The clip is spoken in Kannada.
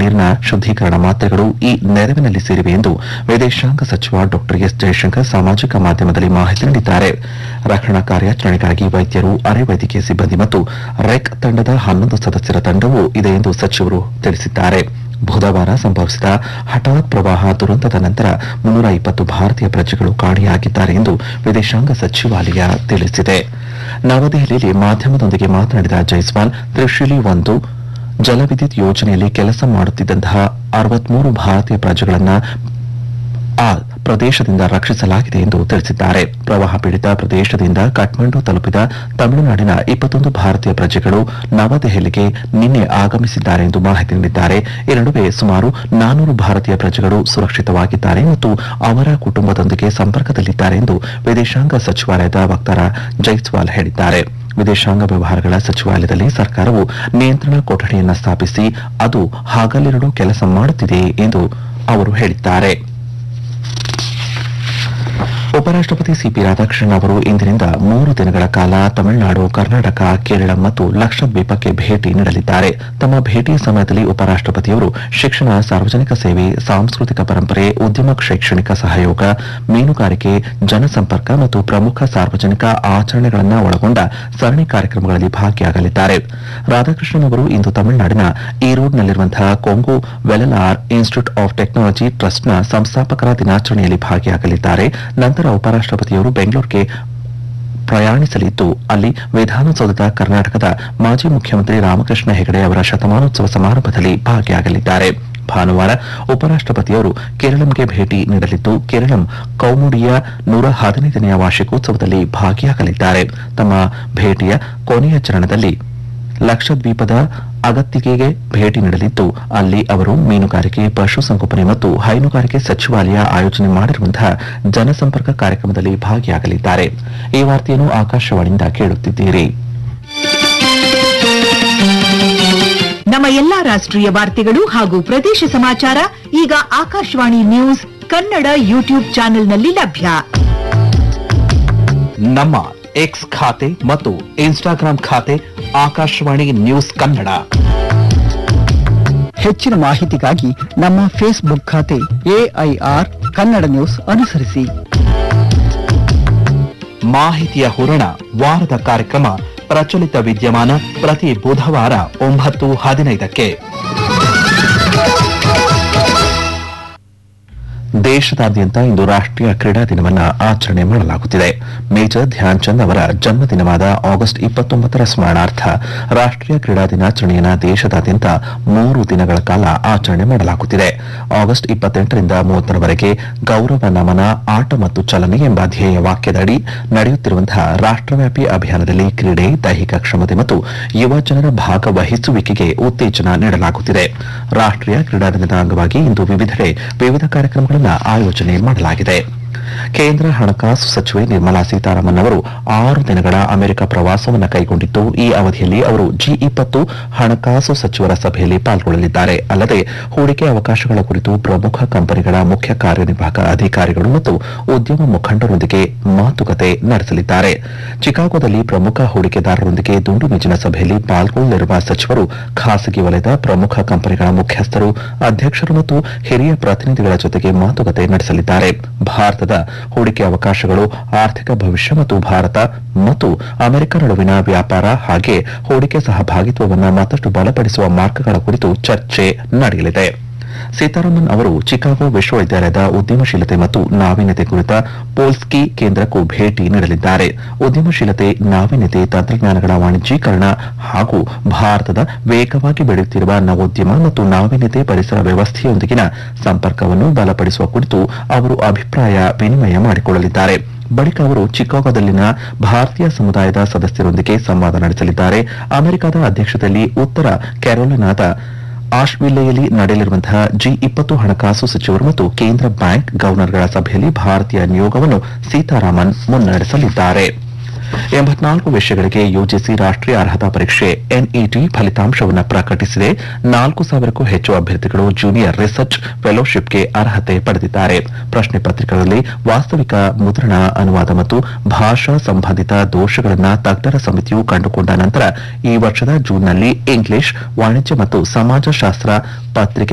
ನೀರಿನ ಶುದ್ದೀಕರಣ ಮಾತ್ರೆಗಳು ಈ ನೆರವಿನಲ್ಲಿ ಸೇರಿವೆ ಎಂದು ವಿದೇಶಾಂಗ ಸಚಿವ ಡಾ ಎಸ್ ಜಯಶಂಕರ್ ಸಾಮಾಜಿಕ ಮಾಧ್ಯಮದಲ್ಲಿ ಮಾಹಿತಿ ನೀಡಿದ್ದಾರೆ. ರಕ್ಷಣಾ ಕಾರ್ಯಾಚರಣೆಗಾಗಿ ವೈದ್ಯರು, ಅರೆ ವೈದ್ಯಕೀಯ ಸಿಬ್ಬಂದಿ ಮತ್ತು ರೆಕ್ ತಂಡದ 11 ಸದಸ್ಯರ ತಂಡವೂ ಇದೆ ಎಂದು ಸಚಿವರು ತಿಳಿಸಿದ್ದಾರೆ. ಬುಧವಾರ ಸಂಭವಿಸಿದ ಹಠಾತ್ ಪ್ರವಾಹ ದುರಂತದ ನಂತರ 320 ಭಾರತೀಯ ಪ್ರಜೆಗಳು ಕಾಣೆಯಾಗಿದ್ದಾರೆ ಎಂದು ವಿದೇಶಾಂಗ ಸಚಿವಾಲಯ ತಿಳಿಸಿದೆ. ನವದೆಹಲಿಯಲ್ಲಿ ಮಾಧ್ಯಮದೊಂದಿಗೆ ಮಾತನಾಡಿದ ಜೈಸ್ವಾಲ್, ತ್ರಿಶೂಲಿ 1 ಜಲವಿದ್ಯುತ್ ಯೋಜನೆಯಲ್ಲಿ ಕೆಲಸ ಮಾಡುತ್ತಿದ್ದಂತಹ 63 ಭಾರತೀಯ ಪ್ರಜೆಗಳನ್ನು ಆ ಪ್ರದೇಶದಿಂದ ರಕ್ಷಿಸಲಾಗಿದೆ ಎಂದು ತಿಳಿಸಿದ್ದಾರೆ. ಪ್ರವಾಹ ಪೀಡಿತ ಪ್ರದೇಶದಿಂದ ಕಠ್ಮಂಡು ತಲುಪಿದ ತಮಿಳುನಾಡಿನ 21 ಭಾರತೀಯ ಪ್ರಜೆಗಳು ನವದೆಹಲಿಗೆ ನಿನ್ನೆ ಆಗಮಿಸಿದ್ದಾರೆ ಎಂದು ಮಾಹಿತಿ ನೀಡಿದ್ದಾರೆ. ಈ ನಡುವೆ ಸುಮಾರು 400 ಭಾರತೀಯ ಪ್ರಜೆಗಳು ಸುರಕ್ಷಿತವಾಗಿದ್ದಾರೆ ಮತ್ತು ಅವರ ಕುಟುಂಬದೊಂದಿಗೆ ಸಂಪರ್ಕದಲ್ಲಿದ್ದಾರೆ ಎಂದು ವಿದೇಶಾಂಗ ಸಚಿವಾಲಯದ ವಕ್ತಾರ ಜೈಸ್ವಾಲ್ ಹೇಳಿದ್ದಾರೆ. ವಿದೇಶಾಂಗ ವ್ಯವಹಾರಗಳ ಸಚಿವಾಲಯದಲ್ಲಿ ಸರ್ಕಾರವು ನಿಯಂತ್ರಣ ಕೊಠಡಿಯನ್ನು ಸ್ಥಾಪಿಸಿ ಅದು ಹಗಲಿರುಳು ಕೆಲಸ ಮಾಡುತ್ತಿದೆ ಎಂದು ಅವರು ಹೇಳಿದ್ದಾರೆ. ಉಪರಾಷ್ಟಪತಿ ಸಿಪಿ ರಾಧಾಕೃಷ್ಣನ್ ಅವರು ಇಂದಿನಿಂದ 3 ದಿನಗಳ ಕಾಲ ತಮಿಳುನಾಡು, ಕರ್ನಾಟಕ, ಕೇರಳ ಮತ್ತು ಲಕ್ಷದ್ವೀಪಕ್ಕೆ ಭೇಟಿ ನೀಡಲಿದ್ದಾರೆ. ತಮ್ಮ ಭೇಟಿಯ ಸಮಯದಲ್ಲಿ ಉಪರಾಷ್ಟಪತಿಯವರು ಶಿಕ್ಷಣ, ಸಾರ್ವಜನಿಕ ಸೇವೆ, ಸಾಂಸ್ಕೃತಿಕ ಪರಂಪರೆ, ಉದ್ಯಮ, ಶೈಕ್ಷಣಿಕ ಸಹಯೋಗ, ಮೀನುಗಾರಿಕೆ, ಜನಸಂಪರ್ಕ ಮತ್ತು ಪ್ರಮುಖ ಸಾರ್ವಜನಿಕ ಆಚರಣೆಗಳನ್ನು ಒಳಗೊಂಡ ಸರಣಿ ಕಾರ್ಯಕ್ರಮಗಳಲ್ಲಿ ಭಾಗಿಯಾಗಲಿದ್ದಾರೆ. ರಾಧಾಕೃಷ್ಣನ್ ಅವರು ಇಂದು ತಮಿಳುನಾಡಿನ ಈರೋಡ್ನಲ್ಲಿರುವಂತಹ Kongu Vellalar institute of technology ಟ್ರಸ್ಟ್ನ ಸಂಸ್ಥಾಪಕರ ದಿನಾಚರಣೆಯಲ್ಲಿ ಭಾಗಿಯಾಗಲಿದ್ದಾರೆ. ನಂತರ ಉಪರಾಷ್ಟಪತಿಯವರು ಬೆಂಗಳೂರಿಗೆ ಪ್ರಯಾಣಿಸಲಿದ್ದು ಅಲ್ಲಿ ವಿಧಾನಸೌಧದ ಕರ್ನಾಟಕದ ಮಾಜಿ ಮುಖ್ಯಮಂತ್ರಿ ರಾಮಕೃಷ್ಣ ಹೆಗಡೆ ಅವರ ಶತಮಾನೋತ್ಸವ ಸಮಾರಂಭದಲ್ಲಿ ಭಾಗಿಯಾಗಲಿದ್ದಾರೆ. ಭಾನುವಾರ ಉಪರಾಷ್ಟಪತಿಯವರು ಕೇರಳಂಗೆ ಭೇಟಿ ನೀಡಲಿದ್ದು ಕೇರಳಂ ಕೌಮುಡಿಯ 115ನೇ ವಾರ್ಷಿಕೋತ್ಸವದಲ್ಲಿ ಭಾಗಿಯಾಗಲಿದ್ದಾರೆ. ತಮ್ಮ ಭೇಟಿಯ ಕೊನೆಯ ಚರಣದಲ್ಲಿ ಲಕ್ಷದ್ವೀಪದ ಅಗತ್ತಿಗೆಗೆ ಭೇಟಿ ನೀಡಲಿದ್ದು ಅಲ್ಲಿ ಅವರು ಮೀನುಗಾರಿಕೆ, ಪಶುಸಂಗೋಪನೆ ಮತ್ತು ಹೈನುಗಾರಿಕೆ ಸಚಿವಾಲಯ ಆಯೋಜನೆ ಮಾಡಿರುವಂತಹ ಜನಸಂಪರ್ಕ ಕಾರ್ಯಕ್ರಮದಲ್ಲಿ ಭಾಗಿಯಾಗಲಿದ್ದಾರೆ. ಈ ವಾರ್ತೆಯನ್ನು ಆಕಾಶವಾಣಿಯಿಂದ ಕೇಳುತ್ತಿದ್ದೀರಿ. ನಮ್ಮ ಎಲ್ಲಾ ರಾಷ್ಟ್ರೀಯ ವಾರ್ತೆಗಳು ಹಾಗೂ ಪ್ರದೇಶ ಸಮಾಚಾರ ಈಗ ಆಕಾಶವಾಣಿ ನ್ಯೂಸ್ ಕನ್ನಡ ಯೂಟ್ಯೂಬ್ ಚಾನೆಲ್ನಲ್ಲಿ ಲಭ್ಯ. ನಮ್ಮ ಎಕ್ಸ್ ಖಾತೆ ಮತ್ತು ಇನ್ಸ್ಟಾಗ್ರಾಂ ಖಾತೆ ಆಕಾಶವಾಣಿ ನ್ಯೂಸ್ ಕನ್ನಡ. ಹೆಚ್ಚಿನ ಮಾಹಿತಿಗಾಗಿ ನಮ್ಮ ಫೇಸ್ಬುಕ್ ಖಾತೆ AIR ಕನ್ನಡ ನ್ಯೂಸ್ ಅನುಸರಿಸಿ. ಮಾಹಿತಿಯ ಹೂರಣ ವಾರದ ಕಾರ್ಯಕ್ರಮ ಪ್ರಚಲಿತ ವಿದ್ಯಮಾನ ಪ್ರತಿ ಬುಧವಾರ 9:15ಕ್ಕೆ. ದೇಶದಾದ್ಯಂತ ಇಂದು ರಾಷ್ಟ್ರೀಯ ಕ್ರೀಡಾ ದಿನವನ್ನು ಆಚರಣೆ ಮಾಡಲಾಗುತ್ತಿದೆ. ಮೇಜರ್ ಧ್ಯಾನ್ ಚಂದ್ ಅವರ ಜನ್ಮದಿನವಾದ ಆಗಸ್ಟ್ 29ರ ಸ್ಮರಣಾರ್ಥ ರಾಷ್ಟ್ರೀಯ ಕ್ರೀಡಾ ದಿನಾಚರಣೆಯನ್ನು ದೇಶದಾದ್ಯಂತ 3 ದಿನಗಳ ಕಾಲ ಆಚರಣೆ ಮಾಡಲಾಗುತ್ತಿದೆ. ಆಗಸ್ಟ್ 28ರಿಂದ 30ರವರೆಗೆ ಗೌರವ ನಮನ, ಆಟ ಮತ್ತು ಚಲನೆ ಎಂಬ ಧ್ಯೇಯ ವಾಕ್ಯದಡಿ ನಡೆಯುತ್ತಿರುವಂತಹ ರಾಷ್ಟ್ರವ್ಯಾಪಿ ಅಭಿಯಾನದಲ್ಲಿ ಕ್ರೀಡೆ, ದೈಹಿಕ ಕ್ಷಮತೆ ಮತ್ತು ಯುವ ಜನರ ಭಾಗವಹಿಸುವಿಕೆಗೆ ಉತ್ತೇಜನ ನೀಡಲಾಗುತ್ತಿದೆ. ರಾಷ್ಟ್ರೀಯ ಕ್ರೀಡಾ ದಿನದ ಅಂಗವಾಗಿ ಇಂದು ವಿವಿಧೆಡೆ ವಿವಿಧ ಕಾರ್ಯಕ್ರಮಗಳನ್ನು ಆಯೋಜನೆ ಮಾಡಲಾಗಿದೆ. ಕೇಂದ್ರ ಹಣಕಾಸು ಸಚಿವೆ ನಿರ್ಮಲಾ ಸೀತಾರಾಮನ್ ಅವರು 6 ದಿನಗಳ ಅಮೆರಿಕ ಪ್ರವಾಸವನ್ನು ಕೈಗೊಂಡಿದ್ದು ಈ ಅವಧಿಯಲ್ಲಿ ಅವರು G20 ಹಣಕಾಸು ಸಚಿವರ ಸಭೆಯಲ್ಲಿ ಪಾಲ್ಗೊಳ್ಳಲಿದ್ದಾರೆ. ಅಲ್ಲದೆ ಹೂಡಿಕೆ ಅವಕಾಶಗಳ ಕುರಿತು ಪ್ರಮುಖ ಕಂಪನಿಗಳ ಮುಖ್ಯ ಕಾರ್ಯನಿರ್ವಾಹಕ ಅಧಿಕಾರಿಗಳು ಮತ್ತು ಉದ್ಯಮ ಮುಖಂಡರೊಂದಿಗೆ ಮಾತುಕತೆ ನಡೆಸಲಿದ್ದಾರೆ. ಚಿಕಾಗೋದಲ್ಲಿ ಪ್ರಮುಖ ಹೂಡಿಕೆದಾರರೊಂದಿಗೆ ದುಂಡು ಮೇಜಿನ ಸಭೆಯಲ್ಲಿ ಪಾಲ್ಗೊಳ್ಳಲಿರುವ ಸಚಿವರು ಖಾಸಗಿ ವಲಯದ ಪ್ರಮುಖ ಕಂಪನಿಗಳ ಮುಖ್ಯಸ್ಥರು, ಅಧ್ಯಕ್ಷರು ಮತ್ತು ಹಿರಿಯ ಪ್ರತಿನಿಧಿಗಳ ಜೊತೆಗೆ ಮಾತುಕತೆ ನಡೆಸಲಿದ್ದಾರೆ. ಭಾರತದ ಹೂಡಿಕೆ ಅವಕಾಶಗಳು, ಆರ್ಥಿಕ ಭವಿಷ್ಯ ಮತ್ತು ಭಾರತ ಮತ್ತು ಅಮೆರಿಕ ನಡುವಿನ ವ್ಯಾಪಾರ ಹಾಗೆ ಹೂಡಿಕೆ ಸಹಭಾಗಿತ್ವವನ್ನು ಮತ್ತಷ್ಟು ಬಲಪಡಿಸುವ ಮಾರ್ಗಗಳ ಕುರಿತು ಚರ್ಚೆ ನಡೆಯಲಿದೆ. ಸೀತಾರಾಮನ್ ಅವರು ಚಿಕಾಗೋ ವಿಶ್ವವಿದ್ಯಾಲಯದ ಉದ್ಯಮಶೀಲತೆ ಮತ್ತು ನಾವೀನ್ಯತೆ ಕುರಿತ ಪೋಲ್ಸ್ಕಿ ಕೇಂದ್ರಕ್ಕೂ ಭೇಟಿ ನೀಡಲಿದ್ದಾರೆ. ಉದ್ಯಮಶೀಲತೆ, ನಾವೀನ್ಯತೆ, ತಂತ್ರಜ್ಞಾನಗಳ ವಾಣಿಜ್ಯೀಕರಣ ಹಾಗೂ ಭಾರತದ ವೇಗವಾಗಿ ಬೆಳೆಯುತ್ತಿರುವ ನವೋದ್ಯಮ ಮತ್ತು ನಾವೀನ್ಯತೆ ಪರಿಸರ ವ್ಯವಸ್ಥೆಯೊಂದಿಗಿನ ಸಂಪರ್ಕವನ್ನು ಬಲಪಡಿಸುವ ಕುರಿತು ಅವರು ಅಭಿಪ್ರಾಯ ವಿನಿಮಯ ಮಾಡಿಕೊಳ್ಳಲಿದ್ದಾರೆ. ಬಳಿಕ ಅವರು ಚಿಕಾಗೋದಲ್ಲಿನ ಭಾರತೀಯ ಸಮುದಾಯದ ಸದಸ್ಯರೊಂದಿಗೆ ಸಂವಾದ ನಡೆಸಲಿದ್ದಾರೆ. ಅಮೆರಿಕದ ಅಧ್ಯಕ್ಷತೆಯಲ್ಲಿ ಉತ್ತರ ಕ್ಯಾರೋಲಿನಾದ ಆಶ್ವಿಲ್ಲೆಯಲ್ಲಿ ನಡೆಯಲಿರುವಂತಹ G20 ಹಣಕಾಸು ಸಚಿವರು ಮತ್ತು ಕೇಂದ್ರ ಬ್ಯಾಂಕ್ ಗವರ್ನರ್ಗಳ ಸಭೆಯಲ್ಲಿ ಭಾರತೀಯ ನಿಯೋಗವನ್ನು ಸೀತಾರಾಮನ್ ಮುನ್ನಡೆಸಲಿದ್ದಾರೆ. 84 ವಿಷಯಗಳಿಗೆ ಯುಜಿಸಿ ರಾಷ್ಟ್ರೀಯ ಅರ್ಹತಾ ಪರೀಕ್ಷೆ NET ಫಲಿತಾಂಶವನ್ನು ಪ್ರಕಟಿಸಿದೆ. 4,000ಕ್ಕೂ ಹೆಚ್ಚು ಅಭ್ಯರ್ಥಿಗಳು ಜೂನಿಯರ್ ರಿಸರ್ಚ್ ಫೆಲೋಶಿಪ್ಗೆ ಅರ್ಹತೆ ಪಡೆದಿದ್ದಾರೆ. ಪ್ರಶ್ನೆ ಪತ್ರಿಕೆಗಳಲ್ಲಿ ವಾಸ್ತವಿಕ ಮುದ್ರಣ, ಅನುವಾದ ಮತ್ತು ಭಾಷಾ ಸಂಬಂಧಿತ ದೋಷಗಳನ್ನು ತಜ್ಞರ ಸಮಿತಿಯು ಕಂಡುಕೊಂಡ ನಂತರ ಈ ವರ್ಷದ ಜೂನ್ನಲ್ಲಿ ಇಂಗ್ಲಿಷ್, ವಾಣಿಜ್ಯ ಮತ್ತು ಸಮಾಜಶಾಸ್ತ್ರ ಪತ್ರಿಕೆ